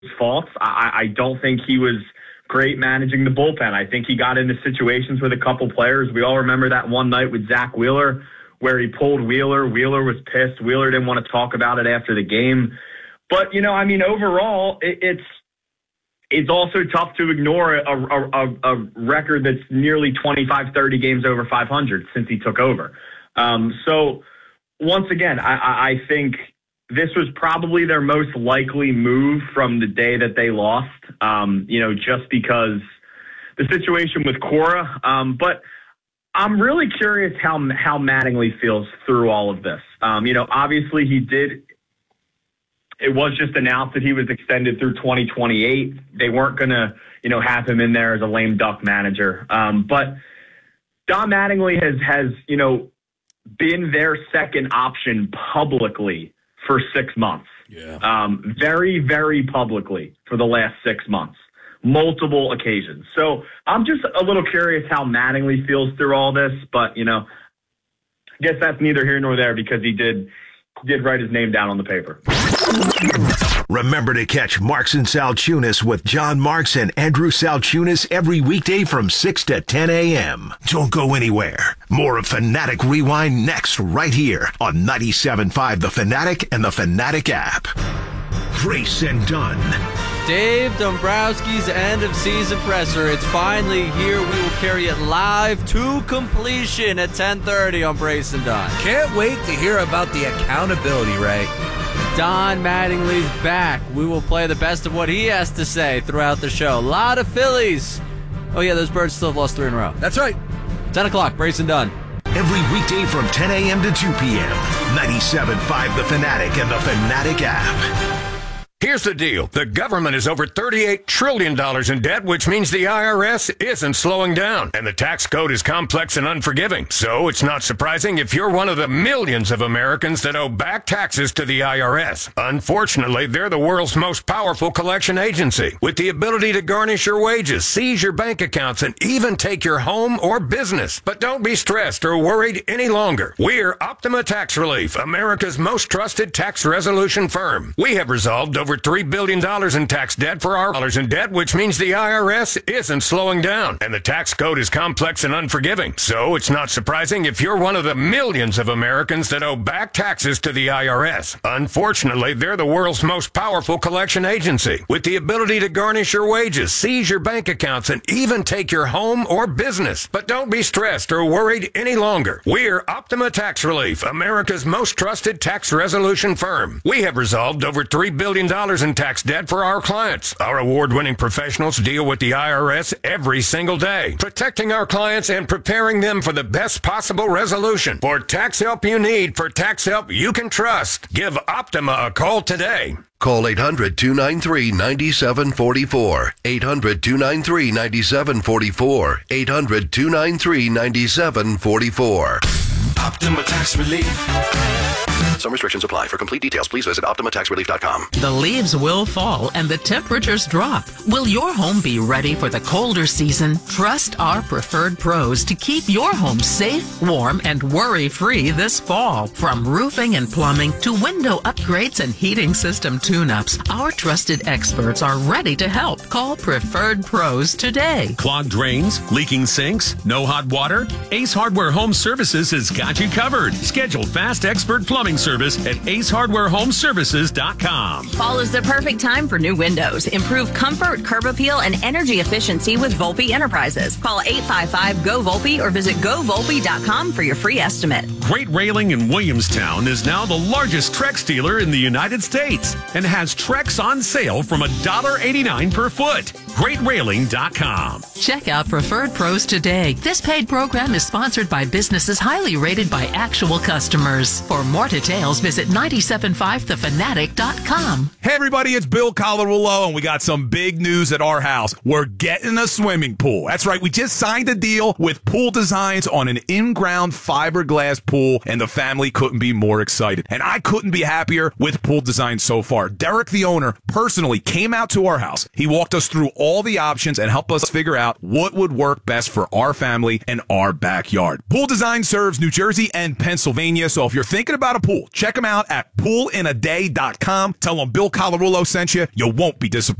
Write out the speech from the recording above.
faults. I don't think he was great managing the bullpen. I think he got into situations with a couple players. We all remember that one night with Zach Wheeler where he pulled Wheeler. Wheeler was pissed. Wheeler didn't want to talk about it after the game. But, overall, it's also tough to ignore a record that's nearly 25, 30 games over 500 since he took over. So, once again, I think this was probably their most likely move from the day that they lost, just because the situation with Cora. But I'm really curious how Mattingly feels through all of this. Obviously it was just announced that he was extended through 2028. They weren't going to, have him in there as a lame duck manager. But Don Mattingly has been their second option publicly for 6 months. Yeah. Very, very publicly for the last 6 months, multiple occasions. So I'm just a little curious how Mattingly feels through all this, but, I guess that's neither here nor there because he did write his name down on the paper. Remember to catch Marks and Salchunas with John Marks and Andrew Salchunas every weekday from 6 to 10 a.m. Don't go anywhere. More of Fanatic Rewind next right here on 97.5 The Fanatic and the Fanatic app. Grace and Dunn. Dave Dombrowski's end of season presser. It's finally here. We will carry it live to completion at 10:30 on Brace and Dunn. Can't wait to hear about the accountability, Ray. Don Mattingly's back. We will play the best of what he has to say throughout the show. A lot of Phillies. Oh, yeah, those Birds still have lost 3 in a row. That's right. 10 o'clock, Brace and Dunn. Every weekday from 10 a.m. to 2 p.m. 97.5 The Fanatic and the Fanatic app. Here's the deal. The government is over $38 trillion in debt, which means the IRS isn't slowing down. And the tax code is complex and unforgiving. So it's not surprising if you're one of the millions of Americans that owe back taxes to the IRS. Unfortunately, they're the world's most powerful collection agency, with the ability to garnish your wages, seize your bank accounts, and even take your home or business. But don't be stressed or worried any longer. We're Optima Tax Relief, America's most trusted tax resolution firm. We have resolved over $3 billion in tax debt for our dollars in debt, which means the IRS isn't slowing down. And the tax code is complex and unforgiving. So it's not surprising if you're one of the millions of Americans that owe back taxes to the IRS. Unfortunately, they're the world's most powerful collection agency, with the ability to garnish your wages, seize your bank accounts, and even take your home or business. But don't be stressed or worried any longer. We're Optima Tax Relief, America's most trusted tax resolution firm. We have resolved over $3 billion in tax debt for our clients. Our award-winning professionals deal with the IRS every single day, protecting our clients and preparing them for the best possible resolution. For tax help you need, for tax help you can trust, give Optima a call today. Call 800-293-9744. 800-293-9744. 800-293-9744. Optima Tax Relief. Some restrictions apply. For complete details, please visit OptimaTaxRelief.com. The leaves will fall and the temperatures drop. Will your home be ready for the colder season? Trust our preferred pros to keep your home safe, warm, and worry-free this fall. From roofing and plumbing to window upgrades and heating system tune-ups, our trusted experts are ready to help. Call Preferred Pros today. Clogged drains, leaking sinks, no hot water? Ace Hardware Home Services has got you covered. Schedule fast expert plumbing service at acehardwarehomeservices.com. Fall is the perfect time for new windows. Improve comfort, curb appeal, and energy efficiency with Volpe Enterprises. Call 855-GO-VOLPE or visit govolpe.com for your free estimate. Great Railing in Williamstown is now the largest Trex dealer in the United States and has Trex on sale from $1.89 per foot. GreatRailing.com. Check out Preferred Pros today. This paid program is sponsored by businesses highly rated by actual customers. For more details, visit 975thefanatic.com. Hey everybody, it's Bill Colarulo, and we got some big news at our house. We're getting a swimming pool. That's right, we just signed a deal with Pool Designs on an in-ground fiberglass pool, and the family couldn't be more excited. And I couldn't be happier with Pool Designs so far. Derek, the owner, personally came out to our house. He walked us through all the options and help us figure out what would work best for our family and our backyard. Pool Design serves New Jersey and Pennsylvania, so if you're thinking about a pool, check them out at poolinaday.com. Tell them Bill Colarulo sent you. You won't be disappointed.